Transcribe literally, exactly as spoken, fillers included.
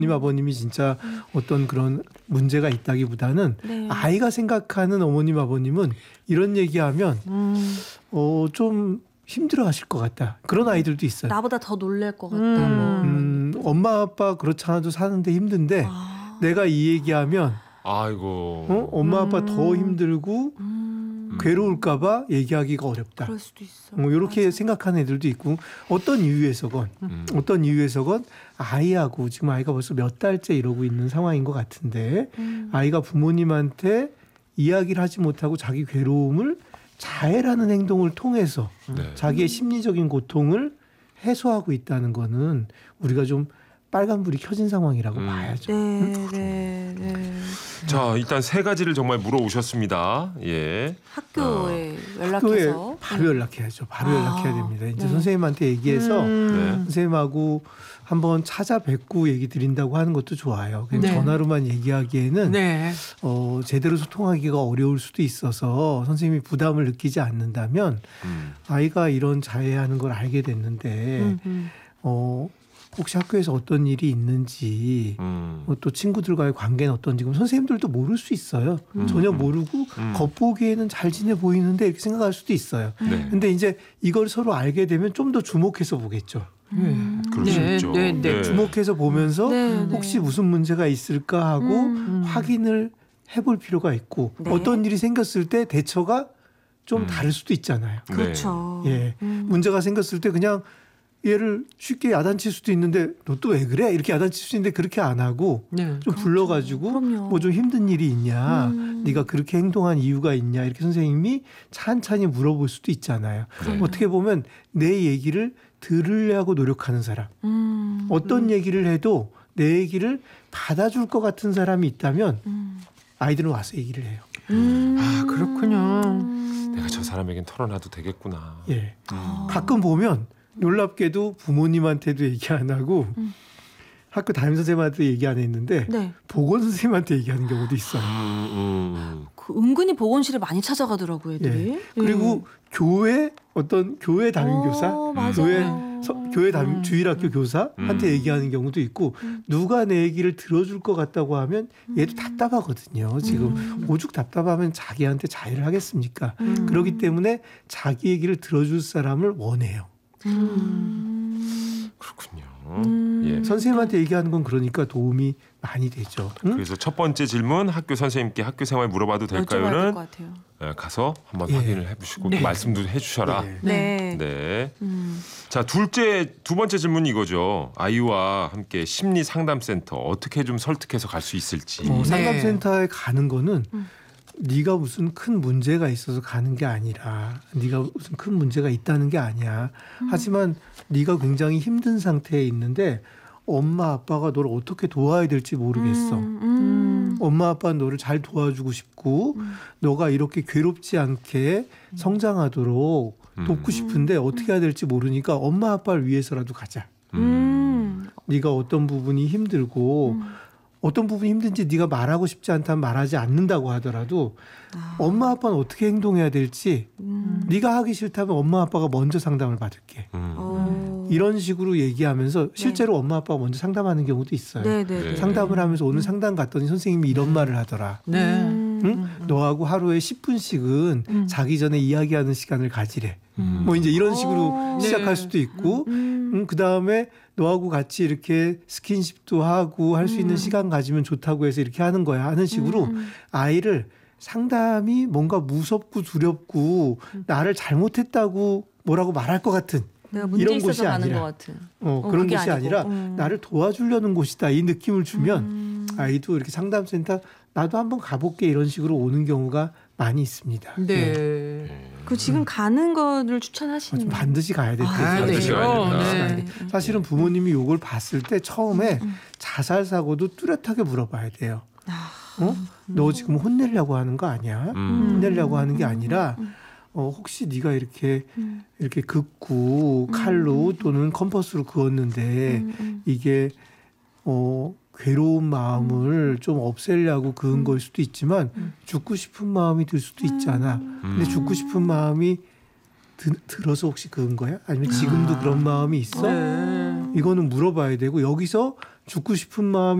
님 아버님이 진짜 음. 어떤 그런 문제가 있다기보다는 네. 아이가 생각하는 어머님 아버님은 이런 얘기하면 음. 어, 좀 힘들어하실 것 같다. 그런 아이들도 있어요. 나보다 더 놀랄 것 같다. 음, 음, 엄마 아빠 그렇잖아도 사는데 힘든데 아. 내가 이 얘기하면 아이고 어? 엄마 아빠 음. 더 힘들고 음. 괴로울까 봐 얘기하기가 어렵다. 그럴 수도 있어. 뭐 이렇게 맞아. 생각하는 애들도 있고 어떤 이유에서건 음. 어떤 이유에서건 아이하고 지금 아이가 벌써 몇 달째 이러고 있는 상황인 것 같은데 음. 아이가 부모님한테 이야기를 하지 못하고 자기 괴로움을 자해라는 행동을 통해서 네. 자기의 심리적인 고통을 해소하고 있다는 거는 우리가 좀 빨간불이 켜진 상황이라고 음. 봐야죠. 네, 음? 네, 네. 자, 일단 세 가지를 정말 물어오셨습니다. 예. 학교에 어. 연락해서 학교에 바로 연락해야죠. 바로 아. 연락해야 됩니다. 이제 네. 선생님한테 얘기해서 음. 네. 선생님하고 한번 찾아뵙고 얘기 드린다고 하는 것도 좋아요. 그냥 네. 전화로만 얘기하기에는 네. 어, 제대로 소통하기가 어려울 수도 있어서 선생님이 부담을 느끼지 않는다면 음. 아이가 이런 자해하는 걸 알게 됐는데 음, 음. 어, 혹시 학교에서 어떤 일이 있는지 음. 뭐 또 친구들과의 관계는 어떤지 선생님들도 모를 수 있어요. 음. 전혀 모르고 음. 겉보기에는 잘 지내 보이는데 이렇게 생각할 수도 있어요. 그런데 네. 이제 이걸 서로 알게 되면 좀 더 주목해서 보겠죠. 음. 그럴 수 네, 있죠. 네, 네. 주목해서 보면서 네, 혹시 네. 무슨 문제가 있을까 하고 음. 확인을 해볼 필요가 있고 네. 어떤 일이 생겼을 때 대처가 좀 음. 다를 수도 있잖아요. 그렇죠. 예, 음. 문제가 생겼을 때 그냥 얘를 쉽게 야단칠 수도 있는데 너 또 왜 그래? 이렇게 야단칠 수 있는데 그렇게 안 하고 네, 좀 그렇죠. 불러가지고 뭐 좀 힘든 일이 있냐? 음. 네가 그렇게 행동한 이유가 있냐? 이렇게 선생님이 찬찬히 물어볼 수도 있잖아요. 네. 어떻게 보면 내 얘기를 들으려고 노력하는 사람. 음. 어떤 음. 얘기를 해도 내 얘기를 받아줄 것 같은 사람이 있다면 음. 아이들은 와서 얘기를 해요. 음. 아 그렇군요. 내가 저 사람에겐 털어놔도 되겠구나. 예. 음. 가끔 보면 놀랍게도 부모님한테도 얘기 안 하고 음. 학교 담임선생님한테 얘기 안 했는데 네. 보건선생님한테 얘기하는 경우도 있어요. 음, 음. 그 은근히 보건실에 많이 찾아가더라고요, 애들이. 예. 그리고 예. 교회 어떤 교회 담임교사, 오, 교회 서, 교회 담임 음. 주일학교 교사한테 음. 얘기하는 경우도 있고 음. 누가 내 얘기를 들어줄 것 같다고 하면 얘도 답답하거든요. 지금 음. 오죽 답답하면 자기한테 자해를 하겠습니까? 음. 그렇기 때문에 자기 얘기를 들어줄 사람을 원해요. 음. 그렇군요. 음. 예. 선생님한테 얘기하는 건 그러니까 도움이 많이 되죠. 응? 그래서 첫 번째 질문 학교 선생님께 학교 생활 물어봐도 될까요는 네, 가서 한번 예. 확인을 해보시고 네. 말씀도 해주셔라. 네. 네. 네. 음. 자 둘째 두 번째 질문이 이거죠. 아이와 함께 심리 상담센터 어떻게 좀 설득해서 갈 수 있을지. 어, 상담센터에 가는 거는. 음. 네가 무슨 큰 문제가 있어서 가는 게 아니라 네가 무슨 큰 문제가 있다는 게 아니야. 음. 하지만 네가 굉장히 힘든 상태에 있는데 엄마 아빠가 너를 어떻게 도와야 될지 모르겠어. 음. 음. 엄마 아빠는 너를 잘 도와주고 싶고 음. 너가 이렇게 괴롭지 않게 성장하도록 음. 돕고 싶은데 어떻게 해야 될지 모르니까 엄마 아빠를 위해서라도 가자. 음. 네가 어떤 부분이 힘들고 음. 어떤 부분이 힘든지 네가 말하고 싶지 않다면 말하지 않는다고 하더라도 아. 엄마 아빠는 어떻게 행동해야 될지 음. 네가 하기 싫다면 엄마 아빠가 먼저 상담을 받을게. 음. 이런 식으로 얘기하면서 실제로 네. 엄마 아빠가 먼저 상담하는 경우도 있어요. 네, 네, 네. 상담을 하면서 오늘 상담 갔더니 선생님이 이런 말을 하더라. 네. 응? 음. 너하고 하루에 십 분씩은 음. 자기 전에 이야기하는 시간을 가지래. 음. 뭐 이제 이런 식으로 시작할 수도 있고 음. 음, 그다음에 너하고 같이 이렇게 스킨십도 하고 할 수 있는 음. 시간 가지면 좋다고 해서 이렇게 하는 거야 하는 식으로 음. 아이를 상담이 뭔가 무섭고 두렵고 음. 나를 잘못했다고 뭐라고 말할 것 같은 이런 곳이 아니라 같은. 어, 그런 곳이 아니고. 아니라 음. 나를 도와주려는 곳이다 이 느낌을 주면 음. 아이도 이렇게 상담센터 나도 한번 가볼게 이런 식으로 오는 경우가 많이 있습니다. 네. 네. 그 지금 가는 거를 추천하시는 거예요? 반드시 가야 될 아, 때. 반드시 가야 된다. 네. 사실은 부모님이 이걸 봤을 때 처음에 음. 자살 사고도 뚜렷하게 물어봐야 돼요. 아. 어? 너 지금 혼내려고 하는 거 아니야? 음. 혼내려고 하는 게 아니라 어, 혹시 네가 이렇게 음. 이렇게 긋고 칼로 또는 컴퍼스로 그었는데 음, 음. 이게 어, 괴로운 마음을 음. 좀 없애려고 그은 음. 걸 수도 있지만 음. 죽고 싶은 마음이 들 수도 있잖아. 음. 근데 죽고 싶은 마음이 드, 들어서 혹시 그은 거야? 아니면 지금도 아. 그런 마음이 있어? 네. 이거는 물어봐야 되고 여기서 죽고 싶은 마음이